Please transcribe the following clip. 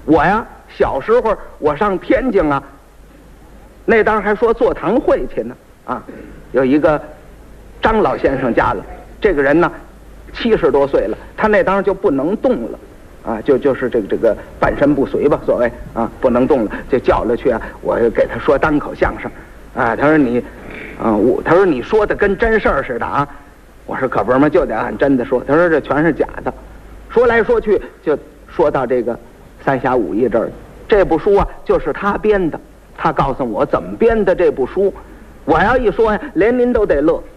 我呀，小时候我上天津啊，那当还说座谈会去呢啊，有一个张老先生家了，这个人呢70多岁了，他那当就不能动了。啊，就是这个半身不遂吧，所谓啊，不能动了，就叫了去啊。我给他说单口相声，啊，他说你，他说你说的跟真事儿似的啊。我说可不是嘛，就得按真的说。他说这全是假的，说来说去就说到这个《三侠五义》这儿，这部书啊就是他编的，他告诉我怎么编的这部书，我要一说呀，连您都得乐。